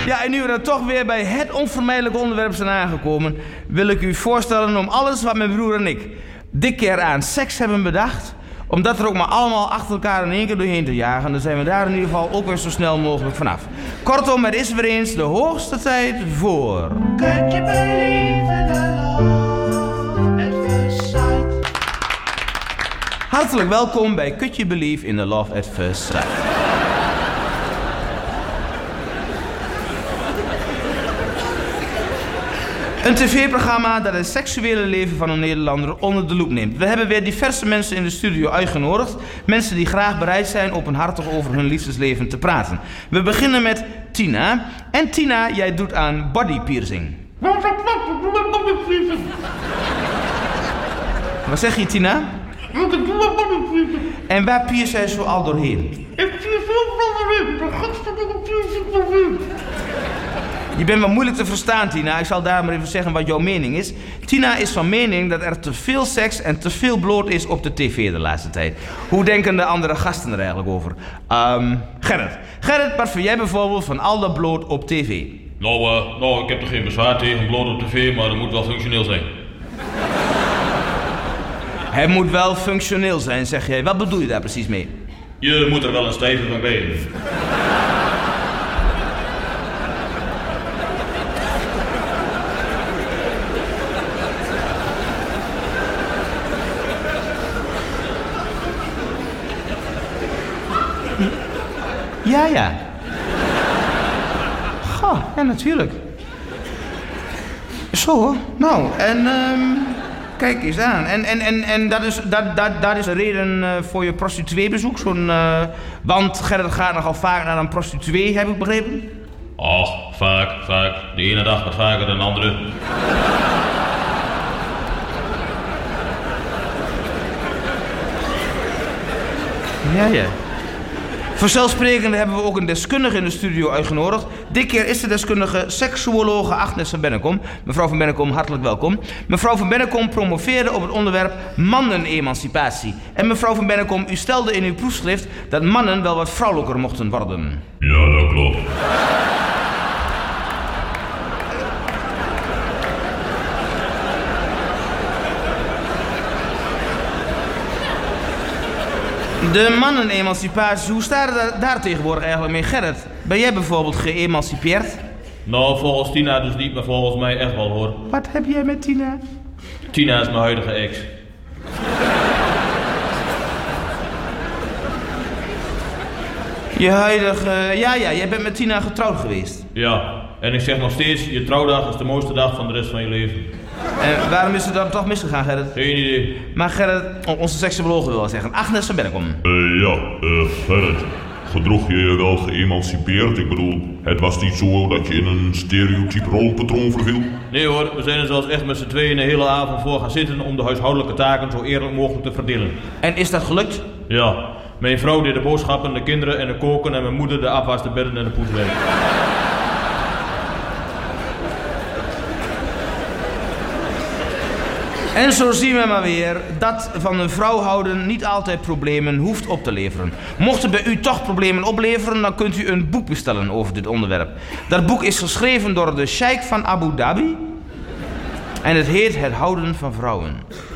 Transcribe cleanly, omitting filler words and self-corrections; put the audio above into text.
Ja, en nu we dan toch weer bij het onvermijdelijke onderwerp zijn aangekomen, wil ik u voorstellen om alles wat mijn broer en ik dit keer aan seks hebben bedacht, om dat er ook maar allemaal achter elkaar in één keer doorheen te jagen. Dan zijn we daar in ieder geval ook weer zo snel mogelijk vanaf. Kortom, het is weer eens de hoogste tijd voor... Could you believe in the love at first sight? Hartelijk welkom bij Could You Believe in the Love at First Sight. Een tv-programma dat het seksuele leven van een Nederlander onder de loep neemt. We hebben weer diverse mensen in de studio uitgenodigd. Mensen die graag bereid zijn openhartig over hun liefdesleven te praten. We beginnen met Tina. En Tina, jij doet aan bodypiercing. Wat zeg je, Tina? En waar piers jij zo al doorheen? Je bent wel moeilijk te verstaan, Tina. Ik zal daar maar even zeggen wat jouw mening is. Tina is van mening dat er te veel seks en te veel bloot is op de tv de laatste tijd. Hoe denken de andere gasten er eigenlijk over? Gerrit. Gerrit, wat vind jij bijvoorbeeld van al dat bloot op tv? Nou, ik heb er geen bezwaar tegen bloot op tv, maar het moet wel functioneel zijn. Het moet wel functioneel zijn, zeg jij. Wat bedoel je daar precies mee? Je moet er wel een stijve van krijgen. Ja. Goh, ja, natuurlijk. Zo, nou, en kijk eens aan. En dat is de reden voor je prostitueebezoek? Want Gerrit gaat nogal vaak naar een prostituee, heb ik begrepen? Ach, vaak. De ene dag wat vaker dan de andere. Ja. Vanzelfsprekend hebben we ook een deskundige in de studio uitgenodigd. Dit keer is de deskundige seksuologe Agnes van Bennekom. Mevrouw van Bennekom, hartelijk welkom. Mevrouw van Bennekom promoveerde op het onderwerp mannenemancipatie. En mevrouw van Bennekom, u stelde in uw proefschrift dat mannen wel wat vrouwelijker mochten worden. Ja, dat klopt. De mannenemancipatie, hoe staat het daar tegenwoordig eigenlijk mee, Gerrit? Ben jij bijvoorbeeld geëmancipeerd? Nou, volgens Tina dus niet, maar volgens mij echt wel, hoor. Wat heb jij met Tina? Tina is mijn huidige ex. Je huidige... Ja, jij bent met Tina getrouwd geweest. Ja, en ik zeg nog steeds, je trouwdag is de mooiste dag van de rest van je leven. En waarom is het dan toch misgegaan, Gerrit? Geen idee. Maar Gerrit, onze seksuoloog wil wel zeggen. Agnes van Bennekom. Gerrit. Gedroeg je je wel geëmancipeerd? Ik bedoel, het was niet zo dat je in een stereotyp rolpatroon verviel? Nee hoor, we zijn er zelfs echt met z'n tweeën de hele avond voor gaan zitten om de huishoudelijke taken zo eerlijk mogelijk te verdelen. En is dat gelukt? Ja, mijn vrouw deed de boodschappen, de kinderen en de koken en mijn moeder de afwas, de bedden en de poetswerk. En zo zien we maar weer dat van een vrouw houden niet altijd problemen hoeft op te leveren. Mochten bij u toch problemen opleveren, dan kunt u een boek bestellen over dit onderwerp. Dat boek is geschreven door de Sheikh van Abu Dhabi en het heet Het houden van vrouwen.